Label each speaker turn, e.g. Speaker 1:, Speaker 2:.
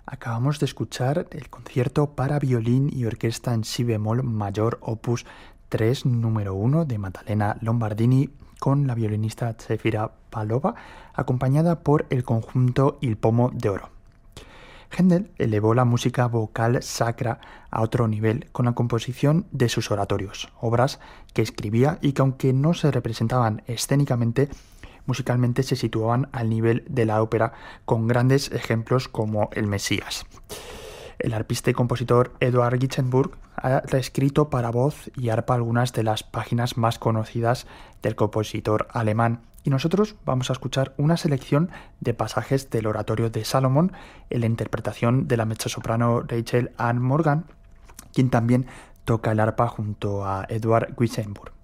Speaker 1: Acabamos de escuchar el concierto para violín y orquesta en si bemol mayor opus 3 número 1 de Maddalena Lombardini con la violinista Zefira Palova, acompañada por el conjunto Il Pomo de Oro. Händel elevó la música vocal sacra a otro nivel con la composición de sus oratorios, obras que escribía y que aunque no se representaban escénicamente, musicalmente se situaban al nivel de la ópera, con grandes ejemplos como El Mesías. El arpista y compositor Eduard Ginsburg ha reescrito para voz y arpa algunas de las páginas más conocidas del compositor alemán, y nosotros vamos a escuchar una selección de pasajes del oratorio de Salomón en la interpretación de la mezzosoprano Rachel Ann Morgan, quien también toca el arpa junto a Eduard Ginsburg.